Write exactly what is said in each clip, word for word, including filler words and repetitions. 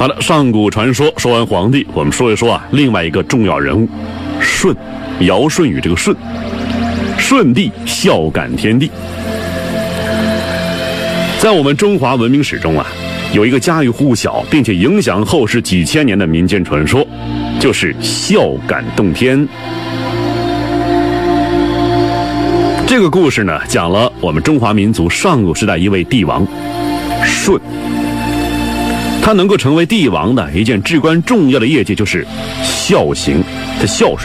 好了，上古传说说完皇帝，我们说一说啊，另外一个重要人物舜，尧舜禹这个舜，舜帝孝感天地。在我们中华文明史中啊，有一个家喻户晓并且影响后世几千年的民间传说，就是孝感动天。这个故事呢，讲了我们中华民族上古时代一位帝王舜，他能够成为帝王的一件至关重要的业绩就是孝行，他孝顺。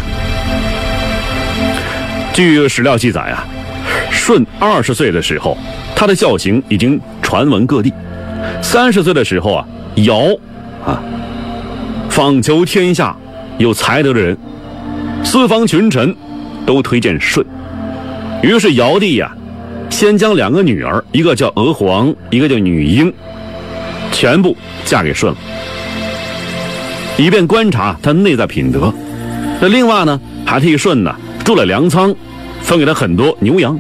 据史料记载啊，舜二十岁的时候，他的孝行已经传闻各地。三十岁的时候啊，尧啊访求天下有才德的人，四方群臣都推荐舜。于是尧帝呀、啊，先将两个女儿，一个叫娥皇，一个叫女英，全部嫁给舜了，以便观察他内在品德。那另外呢，还替舜呢筑了粮仓，分给他很多牛羊。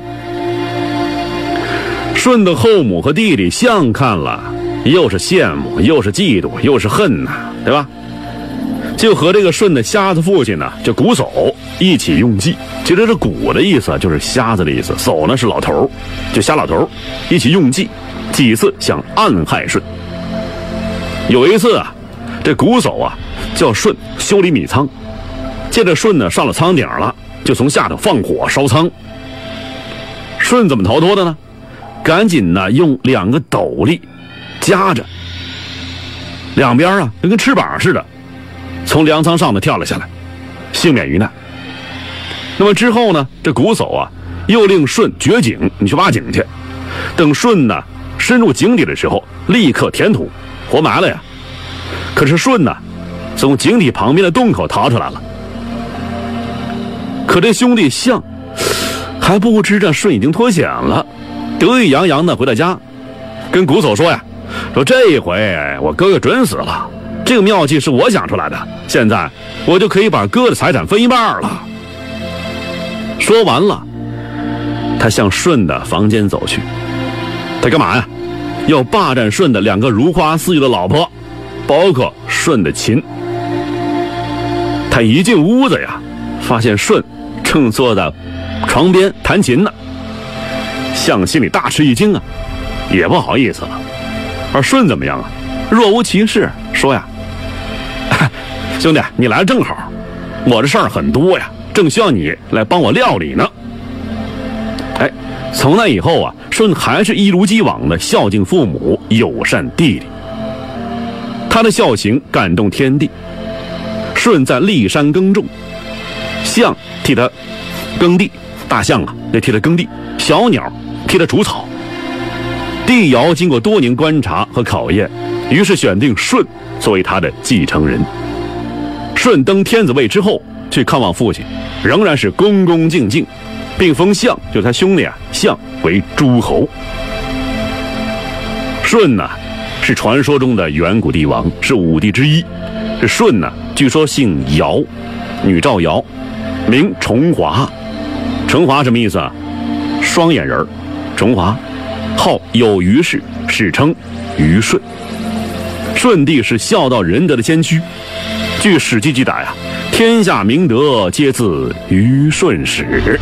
舜的后母和弟弟相看了，又是羡慕，又是嫉妒，又是恨呐、啊，对吧？就和这个舜的瞎子父亲呢，就瞽叟一起用计。其实这瞽的意思就是瞎子的意思，叟呢是老头，就瞎老头，一起用计，几次想暗害舜。有一次啊，这瞽叟啊叫舜修理米仓，接着舜呢上了仓顶了，就从下头放火烧仓。舜怎么逃脱的呢？赶紧呢用两个斗笠夹着，两边啊就跟翅膀似的，从粮仓上头跳了下来，幸免于难。那么之后呢，这瞽叟啊又令舜掘井，你去挖井去。等舜呢深入井底的时候，立刻填土活埋了呀。可是舜呢从井底旁边的洞口逃出来了。可这兄弟象还不知这舜已经脱险了，得意洋洋的回到家，跟瞽叟说呀，说这一回我哥哥准死了，这个妙计是我想出来的，现在我就可以把哥的财产分一半了。说完了，他向舜的房间走去。他干嘛呀？要霸占舜的两个如花似玉的老婆，包括舜的琴。他一进屋子呀，发现舜正坐在床边弹琴呢。象心里大吃一惊啊，也不好意思了。而舜怎么样啊？若无其事说呀，兄弟你来正好，我这事儿很多呀，正需要你来帮我料理呢。哎，从那以后啊，舜还是一如既往的孝敬父母，友善弟弟。他的孝行感动天地。舜在骊山耕种，象替他耕地，大象啊也替他耕地，小鸟替他除草。帝尧经过多年观察和考验，于是选定舜作为他的继承人。舜登天子位之后，去看望父亲，仍然是恭恭敬敬，并封象，就是他兄弟啊象为诸侯。舜呢是传说中的远古帝王，是五帝之一。这舜呢据说姓尧，女赵尧，名重华。重华什么意思啊？双眼人。重华号有余氏，史称虞舜。舜帝是孝道仁德的先驱。据史记记载啊，天下明德皆自虞舜始。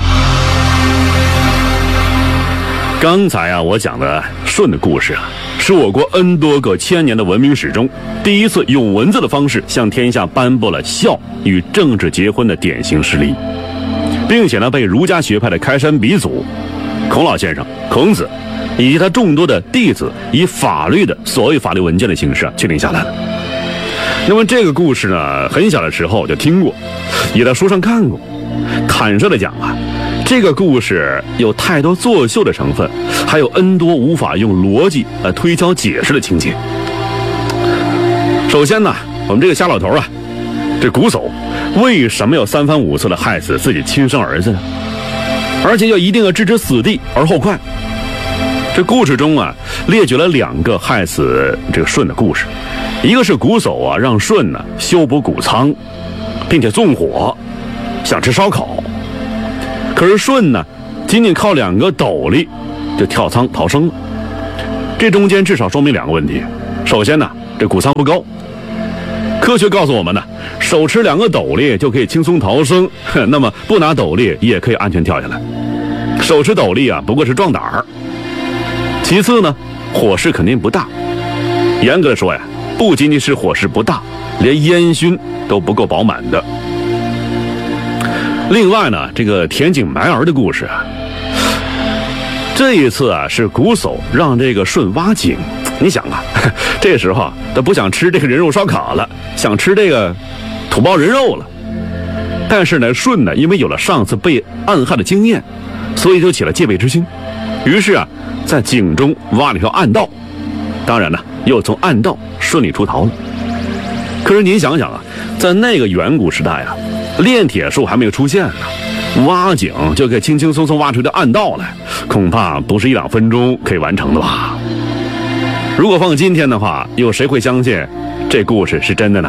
刚才啊我讲的舜的故事啊，是我国 N 多个千年的文明史中第一次用文字的方式向天下颁布了孝与政治结婚的典型事例，并且呢被儒家学派的开山鼻祖孔老先生孔子以及他众多的弟子以法律的所谓法律文件的形式啊确定下来了。那么这个故事呢，很小的时候就听过，也在书上看过。坦率的讲啊，这个故事有太多作秀的成分，还有 N 多无法用逻辑来推敲解释的情节。首先呢，我们这个瞎老头啊，这瞽叟为什么要三番五次的害死自己亲生儿子呢？而且要一定要置之死地而后快。这故事中啊，列举了两个害死这个舜的故事。一个是瞽叟啊让舜呢修补谷仓，并且纵火想吃烧烤，可是舜呢仅仅靠两个斗笠就跳仓逃生了。这中间至少说明两个问题。首先呢，这谷仓不高， 科学告诉我们呢，手持两个斗笠就可以轻松逃生，那么不拿斗笠也可以安全跳下来。手持斗笠啊，不过是壮胆儿。其次呢，火势肯定不大。严格的说呀，不仅仅是火势不大，连烟熏都不够饱满的。另外呢，这个田井埋儿的故事啊，这一次啊是瞽叟让这个舜挖井。你想啊，这时候啊他不想吃这个人肉烧烤了，想吃这个土包人肉了。但是呢，舜呢因为有了上次被暗害的经验，所以就起了戒备之心。于是啊，在井中挖了一条暗道，当然呢，又从暗道顺利出逃了。可是您想想啊，在那个远古时代啊，炼铁术还没有出现呢，挖井就可以轻轻松松挖出一条暗道来，恐怕不是一两分钟可以完成的吧。如果放今天的话，有谁会相信这故事是真的呢？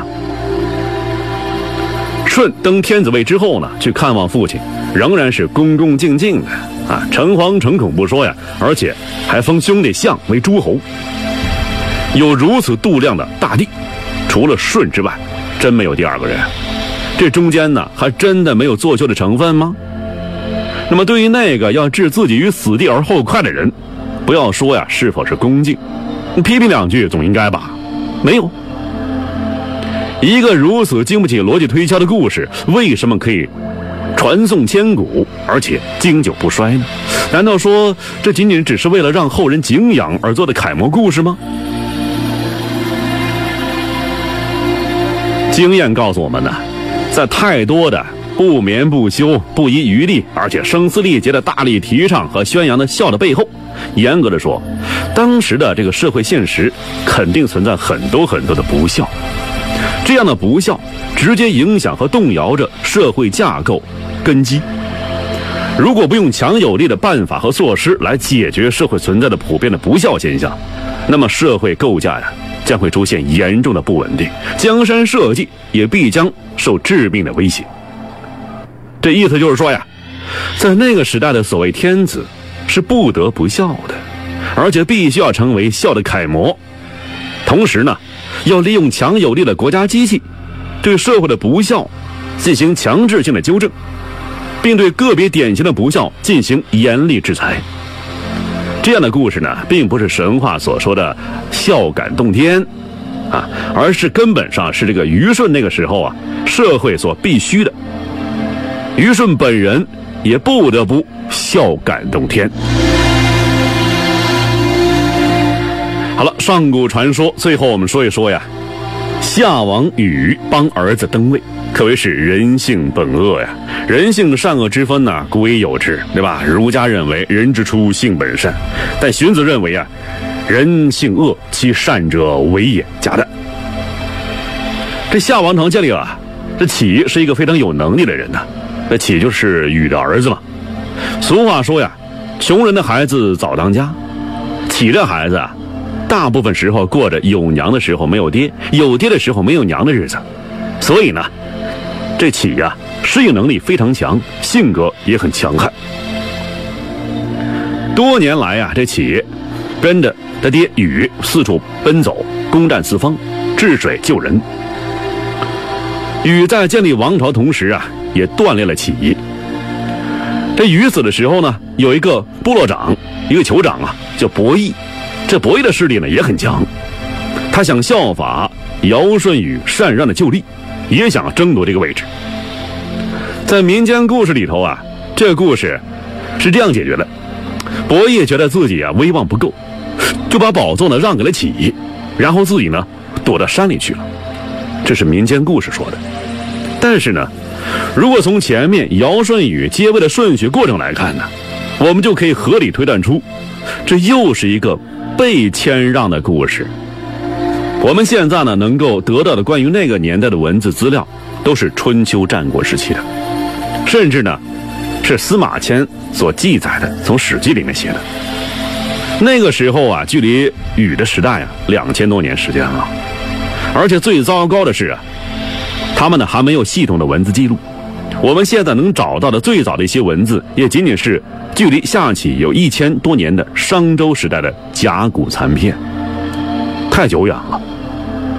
舜登天子位之后呢，去看望父亲，仍然是恭恭敬敬的啊，诚惶诚恐不说呀，而且还封兄弟象为诸侯。有如此度量的大帝，除了舜之外，真没有第二个人。这中间呢，还真的没有作秀的成分吗？那么对于那个要置自己于死地而后快的人，不要说呀是否是恭敬，批评两句总应该吧？没有。一个如此经不起逻辑推敲的故事，为什么可以传颂千古，而且经久不衰呢？难道说这仅仅只是为了让后人敬仰而做的楷模故事吗？经验告诉我们呢，在太多的不眠不休、不遗余力，而且声嘶力竭的大力提倡和宣扬的孝的背后，严格的说，当时的这个社会现实肯定存在很多很多的不孝。这样的不孝直接影响和动摇着社会架构根基。如果不用强有力的办法和措施来解决社会存在的普遍的不孝现象，那么社会构架呀将会出现严重的不稳定，江山社稷也必将受致命的威胁。这意思就是说呀，在那个时代的所谓天子是不得不孝的，而且必须要成为孝的楷模。同时呢，要利用强有力的国家机器，对社会的不孝进行强制性的纠正，并对个别典型的不孝进行严厉制裁。这样的故事呢，并不是神话所说的孝感动天啊，而是根本上是这个虞舜那个时候啊，社会所必须的。虞舜本人也不得不孝感动天。好了，上古传说最后我们说一说呀，夏王禹帮儿子登位，可谓是人性本恶呀。人性善恶之分呢，古已有之，对吧？儒家认为人之初性本善，但荀子认为啊，人性恶，其善者为也。假的。这夏王朝建立了，这启是一个非常有能力的人呢，那启就是禹的儿子嘛。俗话说呀，穷人的孩子早当家。启这孩子啊，大部分时候过着有娘的时候没有爹，有爹的时候没有娘的日子。所以呢，这启呀，适应能力非常强，性格也很强悍。多年来啊，这启跟着他爹禹四处奔走，攻占四方，治水救人。禹在建立王朝同时啊，也锻炼了启。这禹死的时候呢，有一个部落长，一个酋长啊，叫伯益。这伯益的势力呢也很强，他想效法尧舜禹禅让的旧例，也想争夺这个位置。在民间故事里头啊，这个故事是这样解决的：伯益觉得自己啊威望不够，就把宝座呢让给了启，然后自己呢躲到山里去了。这是民间故事说的。但是呢，如果从前面尧舜禹接位的顺序过程来看呢，我们就可以合理推断出，这又是一个被谦让的故事。我们现在呢能够得到的关于那个年代的文字资料，都是春秋战国时期的，甚至呢是司马迁所记载的，从史记里面写的。那个时候啊，距离禹的时代啊两千多年时间了，而且最糟糕的是啊，他们呢还没有系统的文字记录。我们现在能找到的最早的一些文字，也仅仅是距离夏启有一千多年的商周时代的甲骨残片，太久远了。